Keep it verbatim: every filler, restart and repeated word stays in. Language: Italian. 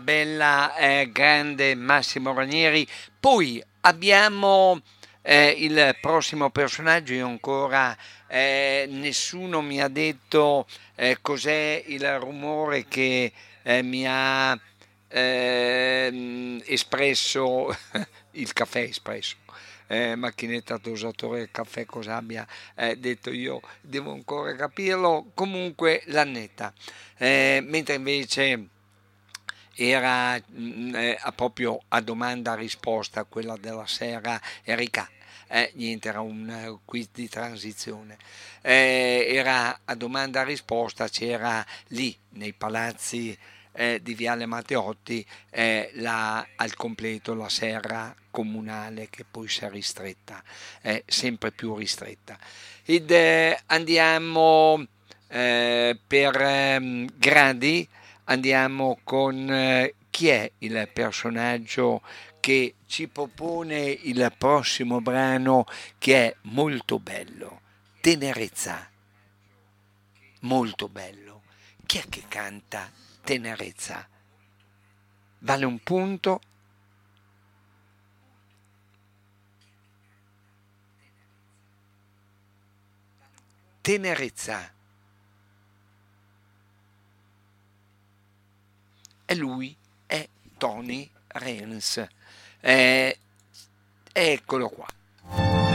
Bella, eh, grande Massimo Ranieri. Poi abbiamo eh, il prossimo personaggio. Io ancora eh, nessuno mi ha detto eh, cos'è il rumore che eh, mi ha ehm, espresso il caffè espresso. Eh, macchinetta dosatore del caffè, cosa abbia eh, detto, io devo ancora capirlo. Comunque l'annetta. Eh, mentre invece era mm, eh, a proprio a domanda risposta quella della sera, Erika. Eh, niente, era un eh, quiz di transizione. Eh, era a domanda risposta, c'era lì nei palazzi eh, di Viale Matteotti eh, la- al completo la serra comunale, che poi si è ristretta, eh, sempre più ristretta. Ed, eh, andiamo eh, per ehm, gradi. Andiamo con eh, chi è il personaggio che ci propone il prossimo brano, che è molto bello. Tenerezza, molto bello. Chi è che canta Tenerezza? Vale un punto. Tenerezza. E lui è Tony Reigns. Eh, eccolo qua.